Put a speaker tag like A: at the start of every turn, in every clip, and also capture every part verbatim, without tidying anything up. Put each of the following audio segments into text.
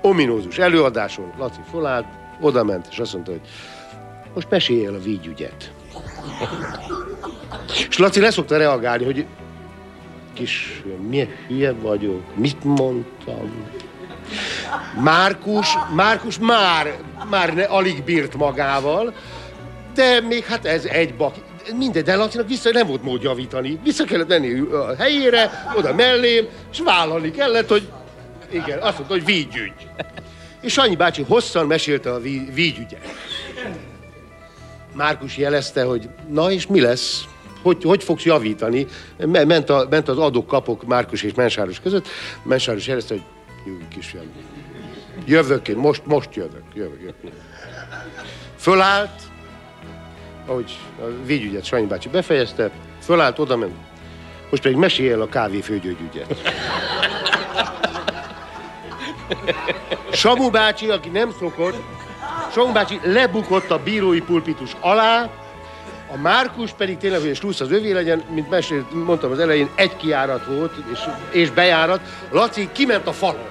A: ominózus előadáson Laci fölállt, odament, és azt mondta, hogy most mesélj el a vígyügyet. És Laci leszokta reagálni, hogy kis, milyen hülye vagyok, mit mondtam? Márkus, Márkus már, már ne, alig bírt magával, de még hát ez egy bak. Minden, de Lacinak vissza nem volt mód javítani. Vissza kellett menni a helyére, oda mellém, és vállalni kellett, hogy igen, azt mondta, hogy vígyügy. És Sanyi bácsi hosszan mesélte a ví, vígyügyet. Márkus jelezte, hogy na és mi lesz? Hogy, hogy fogsz javítani? Ment, a, ment az adok-kapok Márkus és Mensáros között. Mensáros jelezte, hogy nyugi kisfiam. Jövök én, most, most jövök, jövök, jövök. Fölállt, ahogy a vígyügyet Sanyi bácsi befejezte, fölállt, oda ment. Most pedig mesélj el a kávéfőgyőgyügyet. Samu bácsi, aki nem szokott, Samu bácsi lebukott a bírói pulpitus alá, a Márkus pedig tényleg, hogy slusz az övé legyen, mint mesélt, mondtam az elején, egy kijárat volt, és, és bejárat. Laci kiment a falon.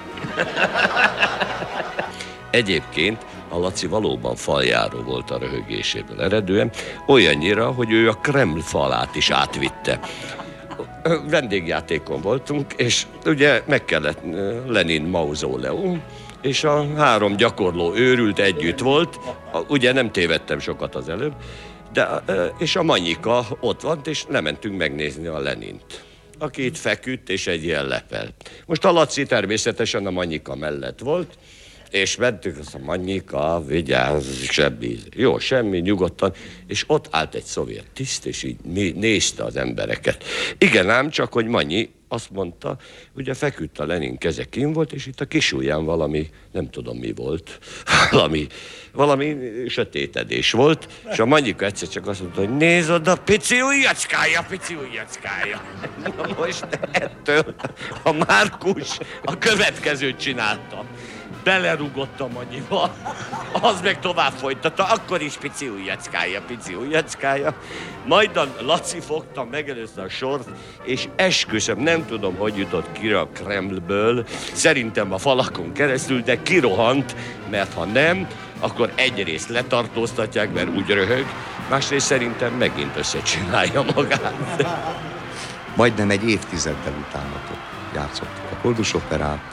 B: Egyébként a Laci valóban faljáró volt a röhögéséből eredően, olyannyira, hogy ő a Kreml falát is átvitte. Vendégjátékon voltunk, és ugye meg kellett Lenin mauzóleum, és a három gyakorló őrült együtt volt, ugye nem tévedtem sokat az előbb, de, és a Manyika ott van, és lementünk megnézni a Lenint, aki itt feküdt, és egy ilyen lepel. Most a Laci természetesen a Manyika mellett volt, és mentünk, azt a Manyika, vigyázz, semmi, jó, semmi, nyugodtan, és ott állt egy szovjet tiszt, és így nézte az embereket. Igen ám, csak hogy Manyi azt mondta, ugye feküdt a Lenin keze kín volt, és itt a kisujján valami, nem tudom mi volt, valami, valami sötétedés volt, és a Manyika egyszer csak azt mondta, hogy nézd oda, pici ujjacskája, pici ujjacskája. Na most ettől a Márkus a következőt csinálta. Belerugott a Manyiba, az meg tovább folytatta, akkor is pici ujjackája, pici ujjackája. Majd a Laci fogta, megelőzte a sort, és esküszöm, nem tudom, hogy jutott ki a Kremlből, szerintem a falakon keresztül, de kirohant, mert ha nem, akkor egyrészt letartóztatják, mert úgy röhög, másrészt szerintem megint összecsinálja magát.
C: Majdnem egy évtizeddel utánatok játszottuk a Koldus Operát,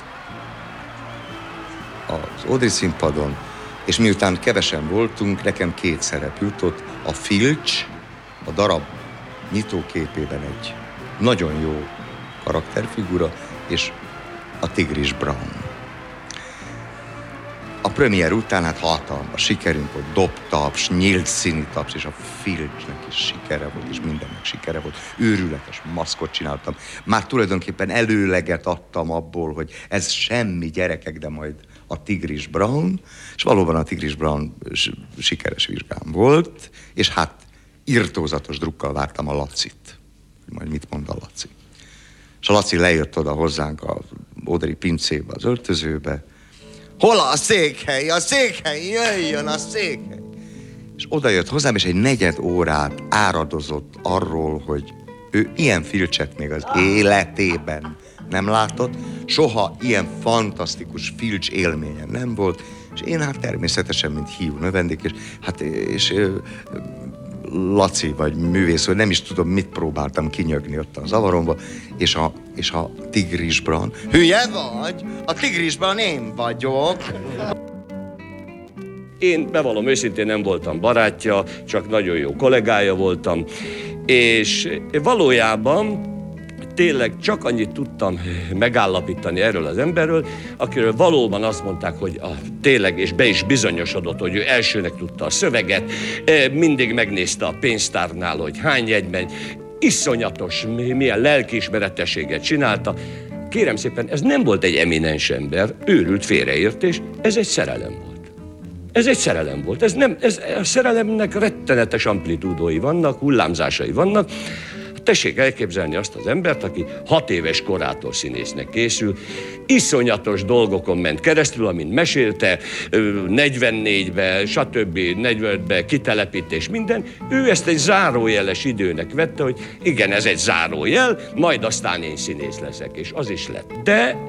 C: az Ódri színpadon, és miután kevesen voltunk, nekem két szerep jutott. A Filcs, a darab nyitóképében egy nagyon jó karakterfigura, és a Tigris Brown. A premier után hát hatalmas sikerünk volt, dobtaps, nyílt színi taps, és a Filcsnek is sikere volt, és mindennek sikere volt. Őrületes maszkot csináltam. Már tulajdonképpen előleget adtam abból, hogy ez semmi gyerekek, de majd a Tigris Brown, és valóban a Tigris Brown sikeres vizsgám volt, és hát irtózatos drukkal vártam a Lacit, hogy majd mit mond a Laci. És a Laci lejött oda hozzánk a Ódri pincébe, az öltözőbe. Hol a székhely? A székhely, jöjjön a székhely! És oda jött hozzám, és egy negyed órát áradozott arról, hogy ő ilyen Filcset még az életében nem látott, soha ilyen fantasztikus Filcs élményen nem volt, és én hát természetesen, mint hiú növendék, és hát és, és Laci vagy művész, hogy nem is tudom, mit próbáltam kinyögni ott a zavaromba, és a, és a Tigris Brown, hülye vagy? A Tigris Brown én vagyok.
B: Én bevallom őszintén nem voltam barátja, csak nagyon jó kollégája voltam, és valójában tényleg csak annyit tudtam megállapítani erről az emberről, akiről valóban azt mondták, hogy a, tényleg, és be is bizonyosodott, hogy ő elsőnek tudta a szöveget, mindig megnézte a pénztárnál, hogy hány jegy megy, iszonyatos, milyen lelkiismeretességet csinálta. Kérem szépen, ez nem volt egy eminens ember, őrült félreértés, ez egy szerelem volt. Ez egy szerelem volt. Ez nem, ez, a szerelemnek rettenetes amplitúdói vannak, hullámzásai vannak. Tessék elképzelni azt az embert, aki hat éves korától színésznek készül, iszonyatos dolgokon ment keresztül, amint mesélte, negyvennégybe, stb. negyvenötbe, kitelepítés, minden. Ő ezt egy zárójeles időnek vette, hogy igen, ez egy zárójel, majd aztán én színész leszek, és az is lett. De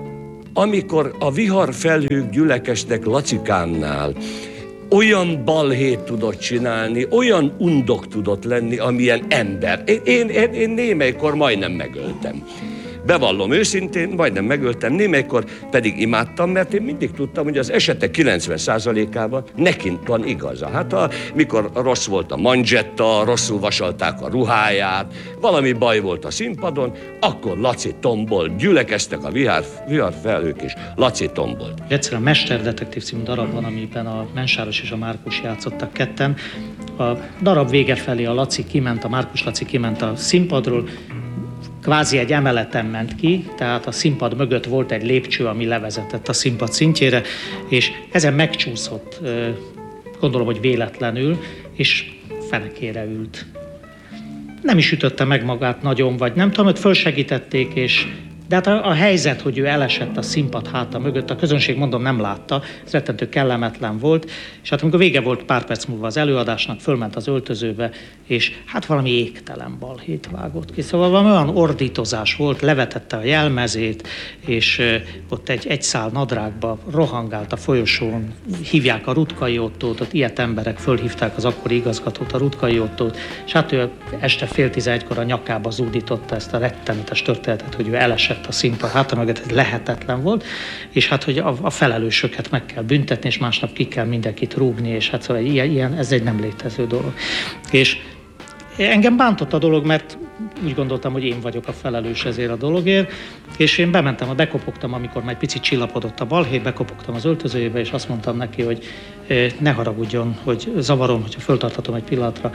B: amikor a viharfelhők gyülekeztek Lacikámnál, olyan balhét tudott csinálni, olyan undok tudott lenni, amilyen ember. Én, én, én, én némelykor majdnem megöltem. Bevallom őszintén, majdnem megöltem, némelykor pedig imádtam, mert én mindig tudtam, hogy az esetek kilencven százalékában nekint van igaza. Hát a, mikor rossz volt a manzsetta, rosszul vasalták a ruháját, valami baj volt a színpadon, akkor Laci tombolt, gyülekeztek a vihar, viharfelhők és Laci tombolt.
D: Egyszer a Mesterdetektív című darab van, amiben a Mensáros és a Márkus játszottak ketten. A darab vége felé a Laci kiment, a Márkus Laci kiment a színpadról, kvázi egy emeleten ment ki, tehát a színpad mögött volt egy lépcső, ami levezetett a színpad szintjére, és ezen megcsúszott, gondolom, hogy véletlenül, és fenekére ült. Nem is ütötte meg magát nagyon, vagy nem tudom, hogy fölsegítették, és de hát a, a helyzet, hogy ő elesett a színpad háta mögött, a közönség, mondom, nem látta, ez rettentő kellemetlen volt, és hát amikor vége volt pár perc múlva az előadásnak, fölment az öltözőbe, és hát valami égtelen balhét vágott ki. Szóval valami olyan ordítozás volt, levetette a jelmezét, és uh, ott egy, egy szál nadrágba rohangált a folyosón, hívják a Rutkai Ottót, ott ilyet emberek fölhívták az akkori igazgatót, a Rutkai Ottót, és hát ő este fél tizenegykor a nyakába zúdította ezt a rettenetes történetet, hogy ő elesett a színpad háta mögött, ez lehetetlen volt, és hát, hogy a, a felelősöket meg kell büntetni, és másnap ki kell mindenkit rúgni, és hát szóval ilyen, ilyen, ez egy nem létező dolog. És engem bántott a dolog, mert úgy gondoltam, hogy én vagyok a felelős ezért a dologért, és én bementem, bekopogtam, amikor már egy picit csillapodott a balhé, bekopogtam az öltözőjébe, és azt mondtam neki, hogy ne haragudjon, hogy zavarom, hogyha föltarthatom egy pillanatra,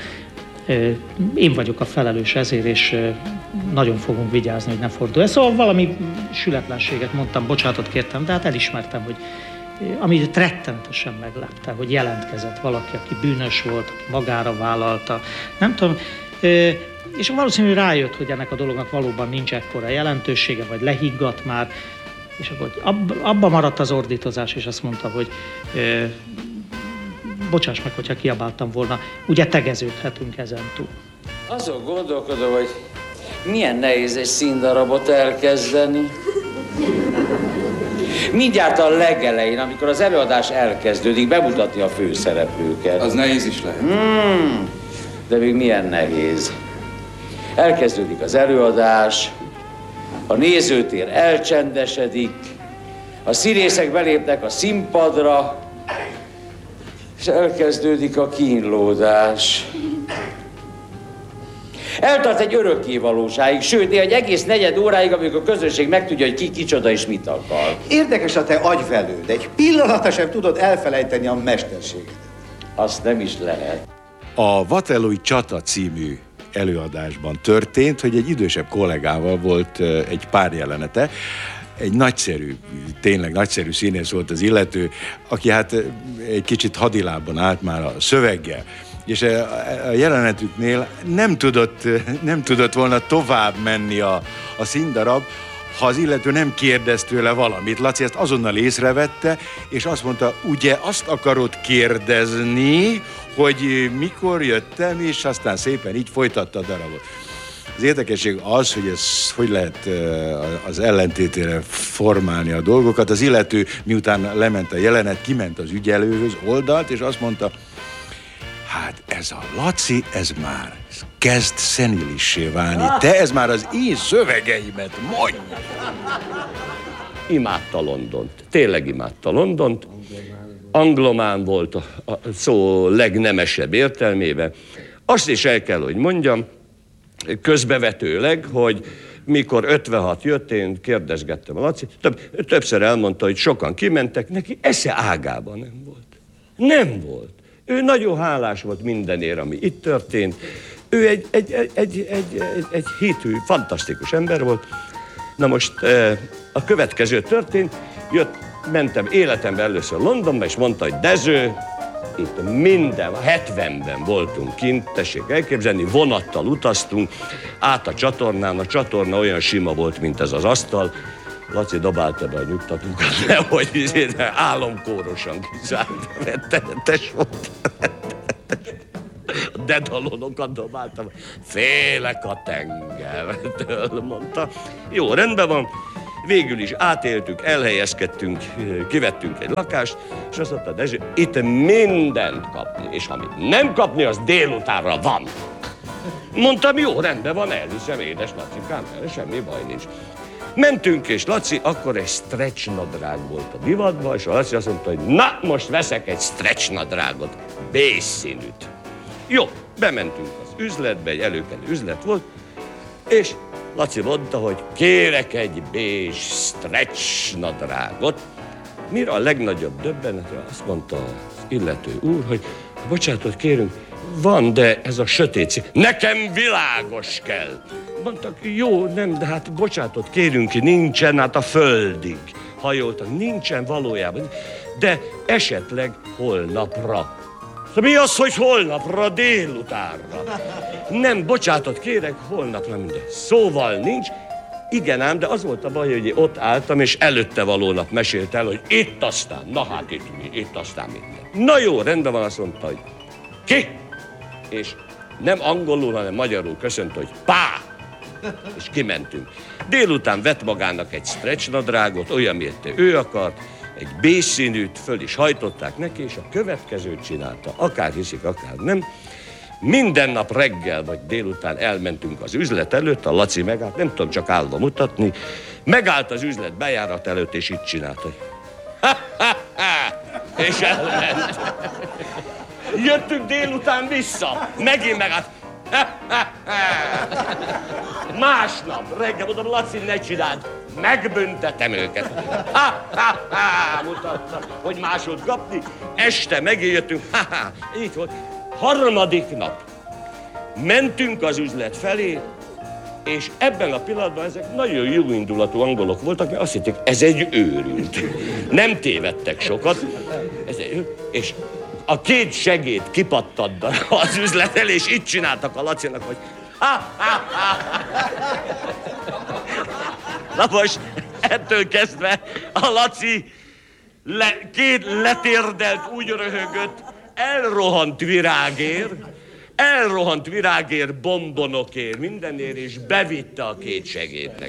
D: én vagyok a felelős ezért, és nagyon fogunk vigyázni, hogy ne fordulj. Szóval valami sületlenséget mondtam, bocsánatot kértem, de hát elismertem, hogy ami rettenetesen meglepte, hogy jelentkezett valaki, aki bűnös volt, aki magára vállalta, nem tudom, és valószínűleg rájött, hogy ennek a dolognak valóban nincs ekkora jelentősége, vagy lehiggadt már, és akkor abba maradt az ordítozás, és azt mondta, hogy bocsáss meg, hogyha kiabáltam volna, ugye tegeződhetünk ezen túl.
E: Azon gondolkodom, hogy milyen nehéz egy színdarabot elkezdeni. Mindjárt a legelején, amikor az előadás elkezdődik, bemutatni a főszereplőket.
F: Az nehéz is lehet.
E: Hmm, de még milyen nehéz. Elkezdődik az előadás, a nézőtér elcsendesedik, a színészek belépnek a színpadra, és elkezdődik a kínlódás. Eltart egy örökké valóságig, sőt, egy egész negyed óráig, amikor a közönség megtudja, hogy ki kicsoda és mit akar.
G: Érdekes a te agyvelőd, egy pillanatra sem tudod elfelejteni a mesterségedet.
E: Azt nem is lehet.
H: A Waterloo-i csata című előadásban történt, hogy egy idősebb kollégával volt egy pár jelenete, egy nagyszerű, tényleg nagyszerű színész volt az illető, aki hát egy kicsit hadilában állt már a szöveggel, és a jelenetüknél nem tudott, nem tudott volna tovább menni a, a színdarab, ha az illető nem kérdez tőle valamit. Laci ezt azonnal észrevette, és azt mondta, ugye azt akarod kérdezni, hogy mikor jöttem, és aztán szépen így folytatta a darabot. Az érdekesség az, hogy ez hogy lehet az ellentétére formálni a dolgokat. Az illető, miután lement a jelenet, kiment az ügyelőhöz, oldalt, és azt mondta, hát ez a Laci, ez már kezd szenilissé válni. Te ez már az én szövegeimet mondj!
B: Imádta Londont. Tényleg imádta Londont. Anglomán volt a, a szó legnemesebb értelmében. Azt is el kell, hogy mondjam, közbevetőleg, hogy mikor ötvenhat jött, én kérdezgettem a Laci, több, többször elmondta, hogy sokan kimentek, neki esze ágában nem volt. Nem volt. Ő nagyon hálás volt mindenért, ami itt történt. Ő egy, egy, egy, egy, egy, egy, egy hitű, fantasztikus ember volt. Na most a következő történt, jött, mentem életemben először Londonba, és mondta, hogy Dezső, itt minden, hetvenben voltunk kint, tessék elképzelni, vonattal utaztunk, át a csatornán, a csatorna olyan sima volt, mint ez az asztal. Laci dobálta be a nyugtatókat, nehogy álomkórosan kizárt, rettenetes volt. A dedalonokat dobáltam, félek a tengertől, mondta. Jó, rendben van. végül is átéltük, elhelyezkedtünk, kivettünk egy lakást, és azt mondta Dezső, itt mindent kapni, és amit nem kapni, az délutánra van. Mondtam, jó, rendben van, elhiszem, édes Lacikám, semmi baj nincs. Mentünk, és Laci akkor egy stretch nadrág volt a divatban, és a Laci azt mondta, hogy na, most veszek egy stretch nadrágot, bézs színűt. Jó, bementünk az üzletbe, egy előkelő üzlet volt, és Laci mondta, hogy kérek egy bézs stretch nadrágot. Mire a legnagyobb döbbenetre azt mondta az illető úr, hogy bocsánatot kérünk, van, de ez a sötét szín. Nekem világos kell. Mondtak, jó, nem, de hát bocsánatot kérünk, nincsen, hát a földig. Hajoltak, nincsen valójában, de esetleg holnapra. Mi az, hogy holnapra, délutánra? Nem, bocsánatot kérek, holnapra minden. Szóval nincs. Igen ám, de az volt a baj, hogy ott álltam, és előtte való nap mesélt el, hogy itt aztán, na hát itt mi, itt aztán minden. Na jó, rendben van, azt mondta, hogy ki? És nem angolul, hanem magyarul köszönt, hogy pá! És kimentünk. Délután vett magának egy stretch nadrágot, olyan, miért ő akart, egy bézs színűt, föl is hajtották neki, és a következőt csinálta, akár hiszik, akár nem. Minden nap reggel vagy délután elmentünk az üzlet előtt, a Laci megállt, nem tudom csak állva mutatni, megállt az üzlet bejárat előtt, és így csinálta, hogy ha, ha, ha, és elment. Jöttünk délután vissza, megint megállt. Ha, ha, ha. Másnap reggel mondom, Laci, ne csináld, megbüntetem őket. Ha, ha, ha, mutatta, hogy másod kapni. Este megint jöttünk, ha, ha, így volt. Harmadik nap mentünk az üzlet felé, és ebben a pillanatban ezek nagyon jó indulatú angolok voltak, mert azt hitték, ez egy őrült. Nem tévedtek sokat. Ez egy, és a két segéd kipattant az üzlet elé, és itt csináltak a Lacinak, hogy ha, ha, ha. Na most ettől kezdve a Laci le, két letérdelt, úgy röhögött, elrohant virágért, elrohant virágért, bombonokért, mindenért, és bevitte a két segédnek.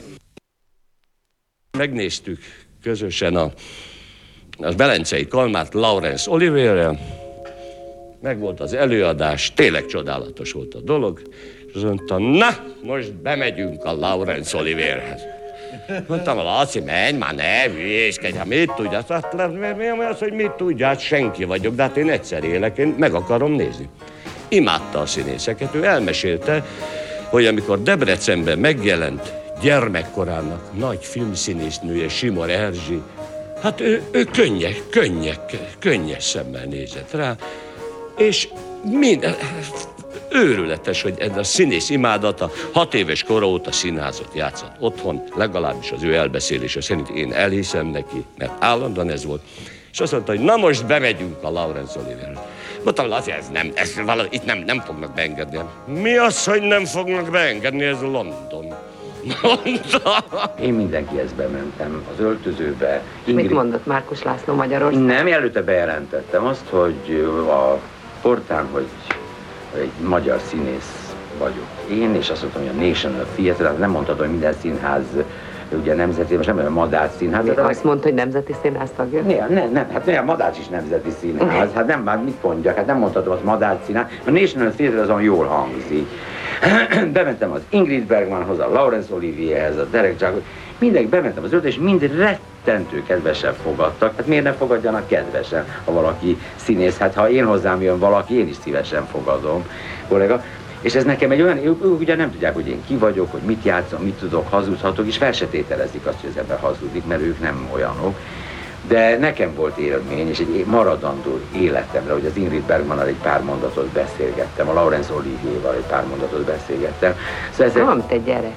B: Megnéztük közösen a, a Belencei Kalmárt Laurence Olivierrel, meg volt az előadás, tényleg csodálatos volt a dolog, és azt mondta, na, most bemegyünk a Laurence Olivierhez. Mondtam, Laci, menj már, ne hülyéskedj, hát mit tudja? Hát mi az, hogy mit tudja? Hát senki vagyok, de hát én egyszer élek, én meg akarom nézni. Imádta a színészeket, ő elmesélte, hogy amikor Debrecenben megjelent gyermekkorának nagy filmszínésznője Simor Erzsi, hát ő, ő könnyek, könnyek, könnyes szemmel nézett rá, és minden... Őrületes, hogy ez a színész imádata, hat éves kora óta színházat játszott otthon, legalábbis az ő elbeszélése szerint én elhiszem neki, mert állandóan ez volt. És azt mondta, hogy na most bemegyünk a Laurence Olivierre. Mondtam, Laci, ez nem, ez valami, itt nem, nem fognak beengedni. Mi az, hogy nem fognak beengedni, ez London. Mondta.
E: Én mindenkihez bementem, az öltözőbe.
F: Ingrid... Mit mondott Márkus László Magyarország?
E: Nem, előtte bejelentettem azt, hogy a portán, hogy egy magyar színész vagyok én, és azt mondtam, hogy a National Theatre, nem mondhatom, hogy minden színház, ugye nemzeti, most nem olyan Madách színház.
F: Még azt mondta, hogy nemzeti színház tagja?
E: Nem, nem, nem, hát nem, Madách is nemzeti színház, hát nem, már mit mondjak, hát nem mondhatom, az Madách színház, a National Theatre azon jól hangzik. Bementem az Ingrid Bergmanhoz, a Laurence Olivierhez, a Derek Jacob, mindenki bementem az öltözőbe, és mind rettentő kedvesen fogadtak. Hát miért nem fogadjanak kedvesen, ha valaki színész? Hát ha én hozzám jön valaki, én is szívesen fogadom, kollega. És ez nekem egy olyan, ők ugye nem tudják, hogy én ki vagyok, hogy mit játszom, mit tudok, hazudhatok, és fel se tételezik azt, hogy az ember hazudik, mert ők nem olyanok. De nekem volt élmény, és egy maradandó életemre, hogy az Ingrid Bergmannal egy pár mondatot beszélgettem, a Laurence Olivierval egy pár mondatot beszélgettem.
F: Szóval ezek... Nem, te gyerek.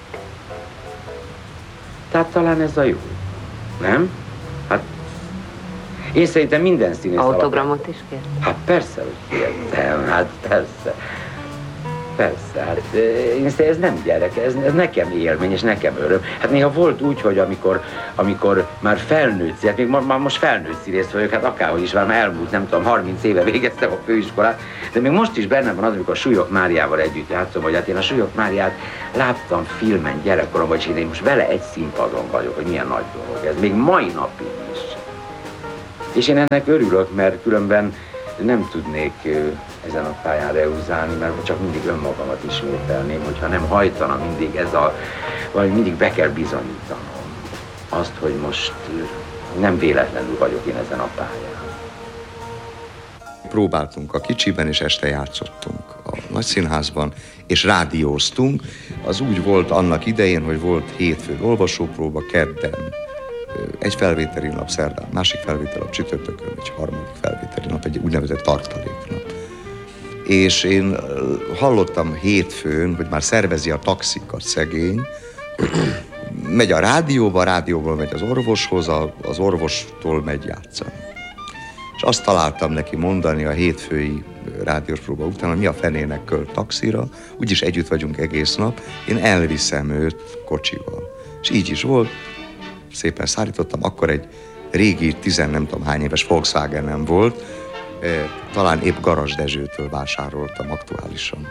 E: Tehát talán ez a jó, nem? Hát én szerintem minden színész
F: autogramot is kér?
E: Hát persze, hogy kértem, hát persze. persze, hát én, ez nem gyerek, ez, ez nekem élmény, és nekem öröm. Hát néha volt úgy, hogy amikor, amikor már felnőtt, hát még már most felnőtt színész vagyok, hát akárhogy is, már elmúlt, nem tudom, harminc éve végeztem a főiskolát, de még most is bennem van az, amikor a Súlyog Máriával együtt játszom, hogy hát én a Súlyog Máriát láttam filmen gyerekkoromban, és én most vele egy színpadon vagyok, hogy milyen nagy dolog ez, még mai napig is. És én ennek örülök, mert különben nem tudnék ezen a pályán reuzálni, mert csak mindig önmagamat ismételném, hogyha nem hajtana mindig ez a, vagy mindig be kell bizonyítanom azt, hogy most nem véletlenül vagyok én ezen a pályán.
C: Próbáltunk a kicsiben, és este játszottunk a Nagyszínházban, és rádióztunk. Az úgy volt annak idején, hogy volt hétfőn olvasópróba, kedden egy felvételi nap, szerdán másik felvételi nap, csütörtökön egy harmadik felvételi nap, egy úgynevezett tartaléknap. És én hallottam hétfőn, hogy már szervezi a taxikat szegény, hogy megy a rádióba, a rádióból megy az orvoshoz, az orvostól megy játszani. És azt találtam neki mondani a hétfői rádiós próba után, hogy mi a fenének költ taxira, úgyis együtt vagyunk egész nap, én elviszem őt kocsival. És így is volt, szépen szállítottam, akkor egy régi, tizen nem tudom hány éves Volkswagenem volt, talán épp Garas Dezsőtől vásároltam aktuálisan.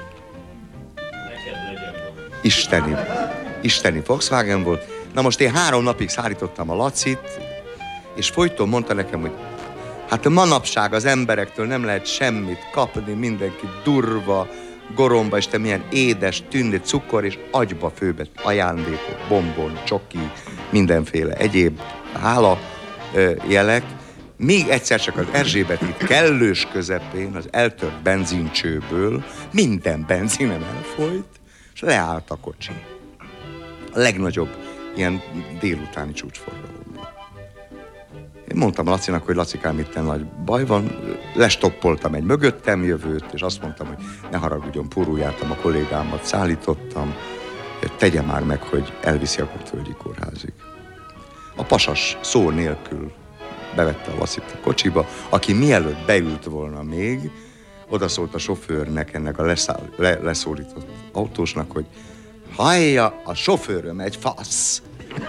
C: Isteni, isteni Volkswagen volt. Na most én három napig szállítottam a Lacit, és folyton mondta nekem, hogy hát manapság az emberektől nem lehet semmit kapni, mindenki durva, goromba, és te milyen édes, tündé, cukor és agyba főbe ajándékok, bombon, csoki, mindenféle egyéb hála jelek. Még egyszer csak az Erzsébet itt kellős közepén, az eltört benzincsőből minden benzinem elfolyt, és leállt a kocsi. A legnagyobb ilyen délutáni csúcsforgalomban. Én mondtam Lacinak, hogy Lacikám, itt nagy baj van, lestoppoltam egy mögöttem jövőt, és azt mondtam, hogy ne haragudjon, pórujártam a kollégámat, szállítottam, tegye már meg, hogy elviszi a Kortvölgyi Kórházig. A pasas szó nélkül bevette a Lacit a kocsiba, aki mielőtt beült volna még, odaszólt a sofőrnek, ennek a leszáll, le, leszólított autósnak, hogy hallja, a sofőröm egy fasz.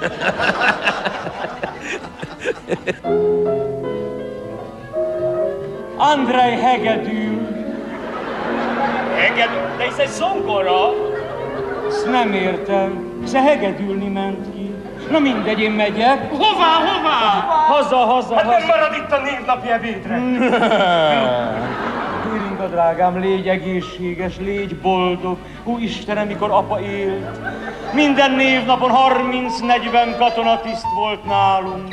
I: Andrej hegedül.
J: Hegedül? De ez egy zongora.
I: Ezt nem értem. Ez hegedülni ment ki. Na mindegy, én megyek.
J: Hová, hová?
I: Haza, haza,
J: hát
I: haza.
J: nem marad itt a névnapi ebédre.
I: Irinka drágám, légy egészséges, légy boldog. Hú, Istenem, mikor apa élt. Minden névnapon harminc-negyven katonatiszt volt nálunk.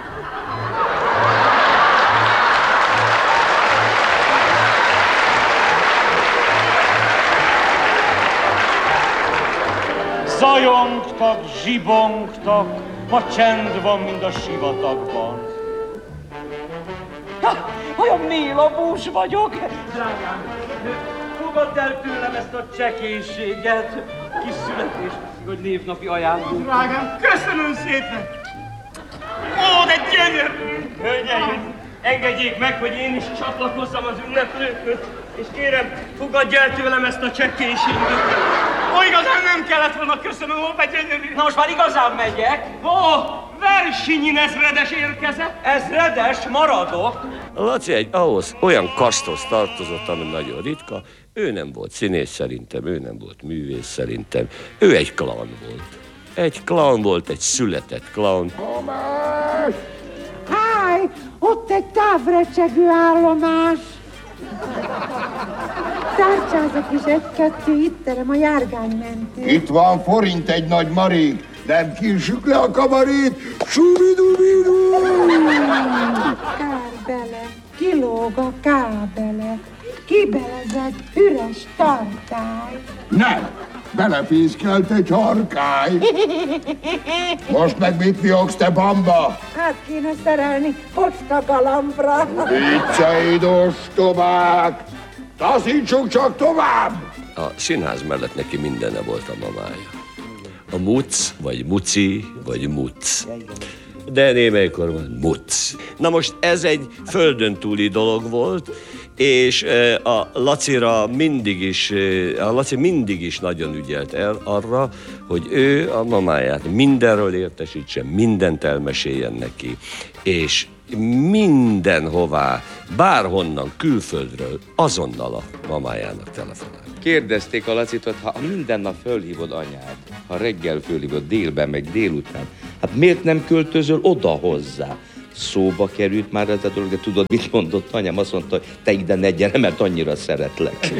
I: Zajongtak, zsibongtak, ma csend van, mind a sivatagban. Ha, olyan mélabús vagyok. Drágám, fogadd el tőlem ezt a csekélységet. Kis születés, hogy névnapi ajándék.
J: Drágám, köszönöm szépen. Ó, de gyönyörű.
I: Hölgyeim, engedjék meg, hogy én is csatlakozzam az ünneplőkhöz, és kérem, fogadj el tőlem ezt a csekélységet.
J: Ó, igazán nem kellett volna, köszönöm, ó, de gyönyörű.
I: Na most már igazán megyek.
J: Ó, Versinyin ezredes érkezett.
I: Ezredes, maradok.
B: A Laci egy ahhoz olyan kaszthoz tartozott, ami nagyon ritka. Ő nem volt színész szerintem, ő nem volt művész szerintem. Ő egy klaun volt. Egy klaun volt, egy született klaun.
K: Háj, ott egy távrecsegő állomás. Tárcsázok is egy-kettő, itt terem a járgány mentén.
L: Itt van forint egy nagy marék. Nem kísük le a kabarét. Subidubidu!
K: Kár bele, kilóg a kábele. Kibelezett üres tartály.
L: Nem, belefészkelt egy harkály. Most meg mit miogsz, te bamba?
K: Hát kéne szerelni postagalambra.
L: Vicceid, ostobák! Taszítsuk csak tovább!
B: A színház mellett neki mindene volt a mamája. A muc, vagy muci, vagy muc. de némelykor van muc. Na most ez egy földön túli dolog volt, és a Lacira mindig is, a Laci mindig is nagyon ügyelt el arra, hogy ő a mamáját mindenről értesítsen, mindent elmeséljen neki, és mindenhová, bárhonnan, külföldről azonnal a mamájának telefonál.
M: Kérdezték a Lacit, hogy ha minden nap fölhívod anyád, ha reggel fölhívod délben, meg délután, hát miért nem költözöl oda hozzá? Szóba került már ez a dolog, de tudod, mit mondott anyám? Azt mondta, hogy te ide ne gyere, mert annyira szeretlek.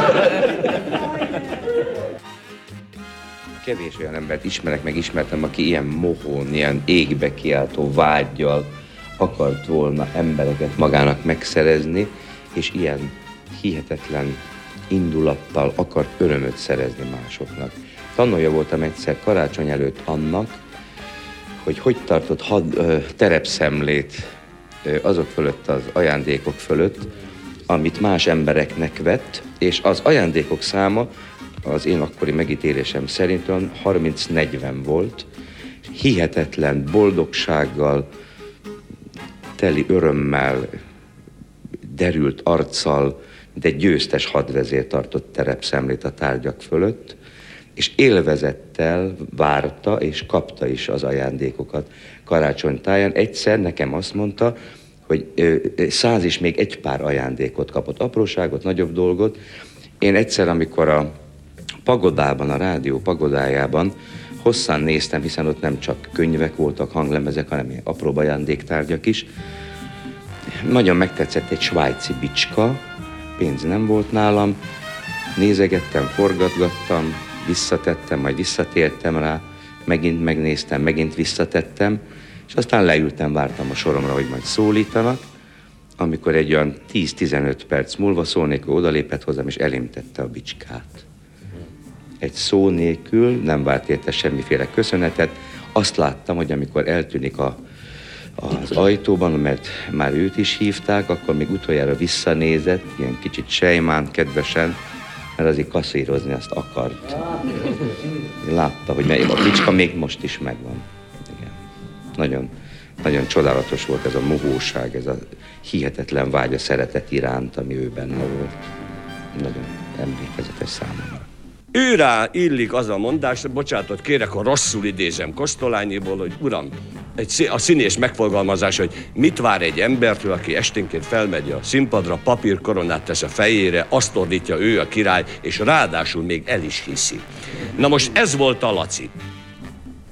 M: Kevés olyan embert ismerek, meg ismertem, aki ilyen mohón, ilyen égbe kiáltó vággyal akart volna embereket magának megszerezni, és ilyen hihetetlen indulattal akart örömöt szerezni másoknak. Tanulja voltam egyszer karácsony előtt annak, hogy hogy tartott had, ö, terepszemlét ö, azok fölött, az ajándékok fölött, amit más embereknek vett, és az ajándékok száma az én akkori megítélésem szerint olyan harminc-negyven volt, hihetetlen boldogsággal, teli örömmel, derült arccal, de győztes hadvezér tartott terepszemlét a tárgyak fölött, és élvezettel várta és kapta is az ajándékokat karácsonytáján. Egyszer nekem azt mondta, hogy száz és még egy pár ajándékot kapott, apróságot, nagyobb dolgot. Én egyszer, amikor a pagodában, a rádió pagodájában hosszan néztem, hiszen ott nem csak könyvek voltak, hanglemezek, hanem ilyen apróbb ajándéktárgyak is. Nagyon megtetszett egy svájci bicska, pénz nem volt nálam, nézegettem, forgatgattam, visszatettem, majd visszatértem rá, megint megnéztem, megint visszatettem, és aztán leültem, vártam a soromra, hogy majd szólítanak, amikor egy olyan tíz-tizenöt perc múlva szó nélkül odalépett hozzám, és elém tette a bicskát. Egy szó nélkül, nem várt érte semmiféle köszönetet, azt láttam, hogy amikor eltűnik a, az ajtóban, mert már őt is hívták, akkor még utoljára visszanézett, ilyen kicsit sejmán, kedvesen, mert azért kasszírozni azt akart. Látta, hogy a bicska még most is megvan. Igen. Nagyon, nagyon csodálatos volt ez a mohóság, ez a hihetetlen vágy a szeretet iránt, ami ő benne volt. Nagyon emlékezetes számomra.
B: Őrá illik az a mondás, bocsánatot kérek, ha rosszul idézem Kosztolányiból, hogy uram, egy, a színés megfogalmazás, hogy mit vár egy embertől, aki esténként felmegy a színpadra, papírkoronát tesz a fejére, azt ordítja, ő a király, és ráadásul még el is hiszi. Na most ez volt a Laci.